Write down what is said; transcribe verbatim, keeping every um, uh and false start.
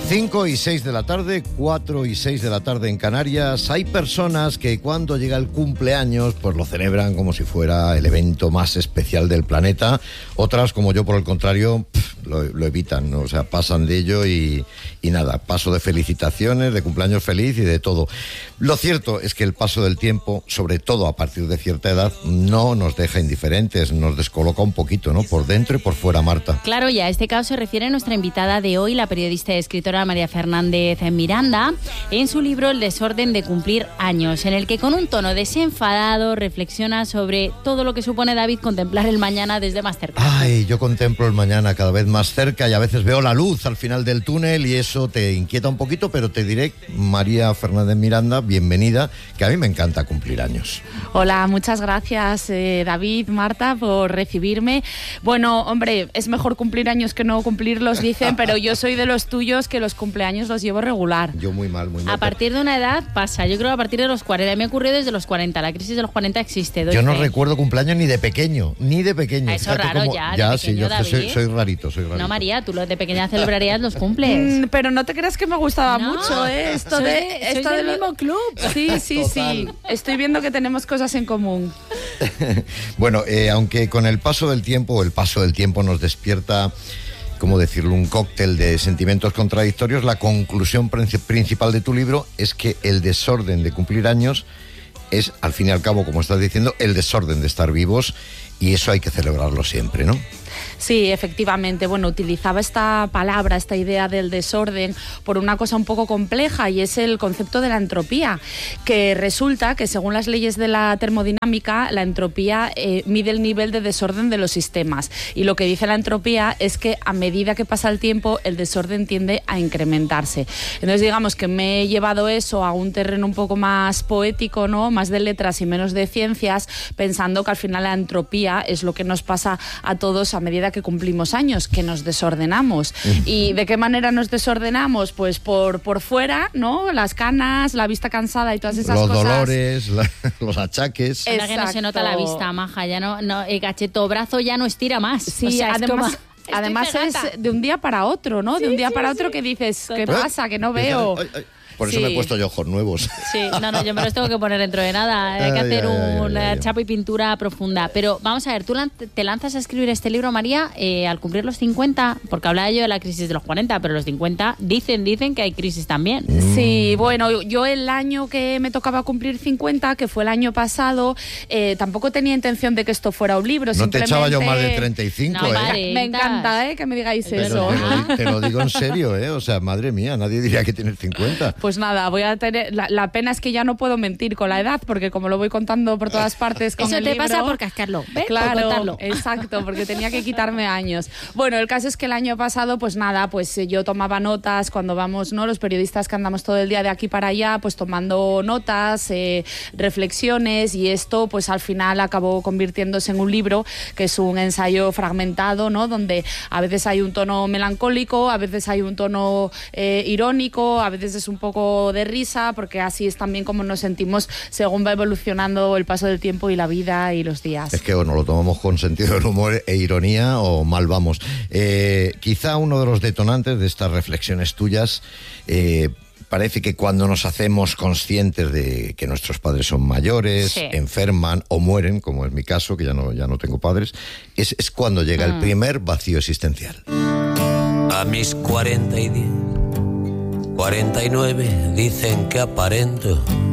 cinco y seis de la tarde, cuatro y seis de la tarde en Canarias. Hay personas que cuando llega el cumpleaños pues lo celebran como si fuera el evento más especial del planeta. Otras, como yo, por el contrario, pff, lo, lo evitan, ¿no? O sea, pasan de ello y, y nada, paso de felicitaciones, de cumpleaños feliz y de todo. Lo cierto es que el paso del tiempo, sobre todo a partir de cierta edad, no nos deja indiferentes, nos descoloca un poquito, ¿no? Por dentro y por fuera, Marta. Claro, y a este caso se refiere nuestra invitada de hoy, la periodista y escritora María Fernández Miranda, en su libro El desorden de cumplir años, en el que con un tono desenfadado reflexiona sobre todo lo que supone, David, contemplar el mañana desde más cerca. Ay, yo contemplo el mañana cada vez más cerca y a veces veo la luz al final del túnel y eso te inquieta un poquito, pero te diré, María Fernández Miranda, bienvenida, que a mí me encanta cumplir años. Hola, muchas gracias, eh, David, Marta, por recibirme. Bueno, hombre, es mejor cumplir años que no cumplirlos, dicen, pero yo soy de los tuyos que los cumpleaños los llevo regular. Yo muy mal, muy mal. A partir de una edad pasa, yo creo que a partir de los cuarenta, me ha ocurrido desde los cuarenta, la crisis de los cuarenta existe. Yo no fe. recuerdo cumpleaños ni de pequeño, ni de pequeño. Eso es raro cómo... ya, Ya, de sí, pequeño, yo soy, David. soy rarito, soy rarito. No, María, tú los de pequeña celebrarías los cumples. Mm, pero no te creas que me gustaba No, mucho, ¿eh? Esto sois de, de- sois esto del de lo- mismo club. Sí, sí, sí. Estoy viendo que tenemos cosas en común. Bueno, eh, aunque con el paso del tiempo, el paso del tiempo nos despierta, ¿cómo decirlo?, un cóctel de sentimientos contradictorios, la conclusión princi- principal de tu libro es que el desorden de cumplir años es, al fin y al cabo, como estás diciendo, el desorden de estar vivos, y eso hay que celebrarlo siempre, ¿no? Sí, efectivamente. Bueno, utilizaba esta palabra, esta idea del desorden, por una cosa un poco compleja, y es el concepto de la entropía, que resulta que según las leyes de la termodinámica, la entropía eh, mide el nivel de desorden de los sistemas. Y lo que dice la entropía es que a medida que pasa el tiempo, el desorden tiende a incrementarse. Entonces, digamos que me he llevado eso a un terreno un poco más poético, ¿no? Más de letras y menos de ciencias, pensando que al final la entropía es lo que nos pasa a todos a medida que cumplimos años, que nos desordenamos. ¿Y de qué manera nos desordenamos? Pues por, por fuera, ¿no? Las canas, la vista cansada y todas esas Los cosas. dolores, la- los achaques. Anda que no se nota la vista, maja, ya no, no el cacheto brazo ya no estira más. Sí, O sea, es además, como- además Estoy es cegata. de un día para otro, ¿no? Sí, de un día sí, para sí. otro que dices, ¿qué Total. pasa? Que no veo. Ay, ay. Por eso Sí. me he puesto yo ojos nuevos. Sí, no, no, yo me los tengo que poner dentro de nada. Hay que Ay, hacer ay, ay, un ay, ay. chapa y pintura profunda. Pero vamos a ver, tú lan- te lanzas a escribir este libro, María, eh, al cumplir los cincuenta, porque hablaba yo de la crisis de los cuarenta, pero los cincuenta dicen, dicen que hay crisis también. Sí, bueno, yo el año que me tocaba cumplir cincuenta, que fue el año pasado, eh, tampoco tenía intención de que esto fuera un libro. No te echaba yo más de simplemente- treinta y cinco, No, ¿eh? vale. Me encanta, ¿eh? Que me digáis Pero eso. Te lo, di- te lo digo en serio, ¿eh? O sea, madre mía, nadie diría que tienes cincuenta. Pues nada, voy a tener. La, la pena es que ya no puedo mentir con la edad, porque como lo voy contando por todas partes con Eso el te libro, pasa por cascarlo, ¿ves? Por Claro, contarlo. exacto, porque tenía que quitarme años. Bueno, el caso es que el año pasado, pues nada, pues eh, yo tomaba notas cuando vamos, ¿no? Los periodistas que andamos todo el día de aquí para allá, pues tomando notas, eh, reflexiones, y esto, pues al final acabó convirtiéndose en un libro que es un ensayo fragmentado, ¿no? Donde a veces hay un tono melancólico, a veces hay un tono eh, irónico, a veces es un poco de risa, porque así es también como nos sentimos según va evolucionando el paso del tiempo y la vida y los días. Es que bueno, lo tomamos con sentido del humor e ironía o mal vamos. Eh, quizá uno de los detonantes de estas reflexiones tuyas, eh, parece que cuando nos hacemos conscientes de que nuestros padres son mayores, Sí. enferman o mueren, como es mi caso, que ya no, ya no tengo padres, es, es cuando llega el primer vacío existencial. A mis cuarenta y diez, cuarenta y nueve dicen que aparento.